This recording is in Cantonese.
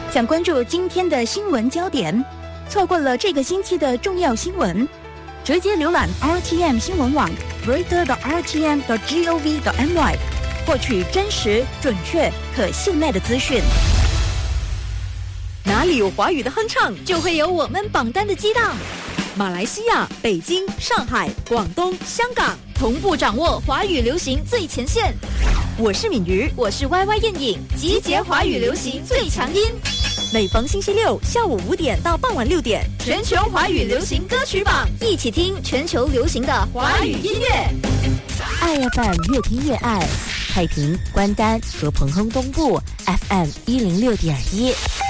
想关注今天的新闻焦点，错过了这个星期的重要新闻，直接浏览 RTM 新闻网 reader.rtm.gov.my 获取真实、准确、可信赖的资讯。 哪里有华语的哼唱，就会有我们榜单的激荡。马来西亚、北京、上海、广东、香港同步掌握华语流行最前线。我是敏瑜，我是 YY 艳颖，集结华语流行最强音。每逢星期六下午5点到傍晚6点，全球华语流行歌曲榜，一起听全球流行的华语音乐。 爱 FM 越听越爱，太平、关丹和彭亨东部 FM 106.1。